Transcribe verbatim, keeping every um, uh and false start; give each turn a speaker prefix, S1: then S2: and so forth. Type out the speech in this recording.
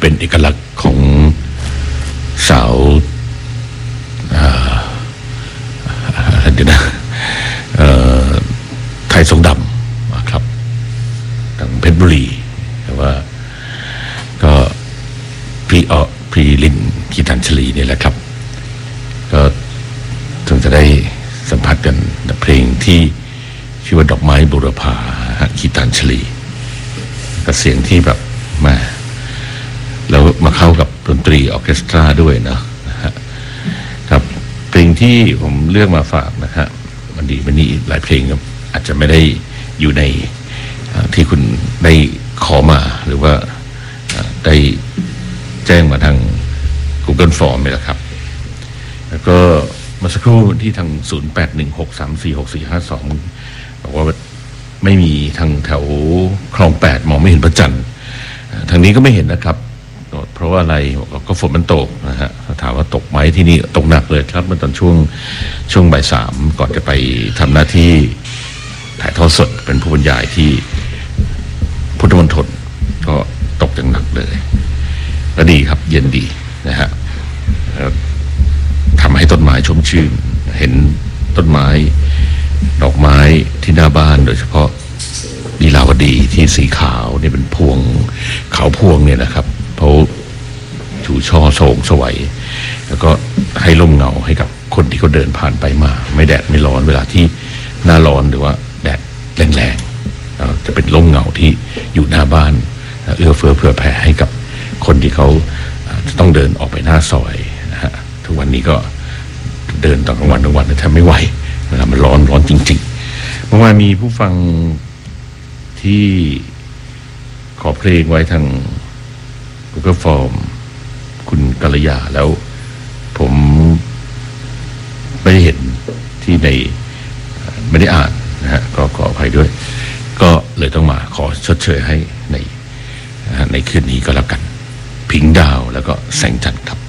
S1: เป็นเอกลักษณ์ของสาวเดี๋ยวนะไทยทรงดำครับทางเพชรบุรีแต่ว่าก็พี่ออพี่ลินกีตัญชลีนี่แหละครับก็ถึงจะได้สัมผัสกันเพลงที่ชื่อว่าดอกไม้บุรพากีตัญชลีกับเสียงที่แบบมาแล้วมาเข้ากับดนตรีออร์เคสตราด้วยเนาะครับเพลงที่ผมเลือกมาฝากนะฮะมันดีมันนี่หลายเพลงครับอาจจะไม่ได้อยู่ในที่คุณได้ขอมาหรือว่าได้แจ้งมาทาง Google Form นี่แหละครับแล้วก็เมื่อสักครู่ที่ทางศูนย์ แปด หนึ่ง หก สาม สี่ หก สี่ ห้า สองบอกว่าไม่มีทางแถวคลองแปดมองไม่เห็นพระจันทร์ทางนี้ก็ไม่เห็นนะครับเพราะว่าอะไรก็ฝนมันตกนะฮะถามว่าตกไหมที่นี่ตกหนักเลยครับเมื่อตอนช่วงช่วงบ่ายสามก่อนจะไปทำหน้าที่ถ่ายทอดสดเป็นผู้บรรยายที่พุทธมณฑลก็ตกอย่างหนักเลยก็ดีครับเย็นดีนะฮะทำให้ต้นไม้ชุ่มชื่นเห็นต้นไม้ดอกไม้ที่หน้าบ้านโดยเฉพาะลีลาวดีที่สีขาวนี่เป็นพวงขาวพวงเนี่ยนะครับเพราะชูช่อโศกสวยแล้วก็ให้ร่มเงาให้กับคนที่เขาเดินผ่านไปมาไม่แดดไม่ร้อนเวลาที่หน้าร้อนหรือว่าแดดแรงๆจะเป็นร่มเงาที่อยู่หน้าบ้านเอื้อเฟื้อเผื่อแผ่ให้กับคนที่เขาจะต้องเดินออกไปหน้าซอยนะฮะทุกวันนี้ก็เดินตอนกลางวันกลางวันแทบไม่ไหวเวลามันร้อนร้อนจริงๆเมื่อวานมีผู้ฟังที่ขอเพลงไว้ทาง Google Form คุณกัลยาแล้วผมไม่ได้เห็นที่ในไม่ได้อ่านนะฮะก็ขออภัยด้วยก็เลยต้องมาขอชดเชยให้ในในคืนนี้ก็แล้วกันพิงดาวแล้วก็แสงจันทร์ครับ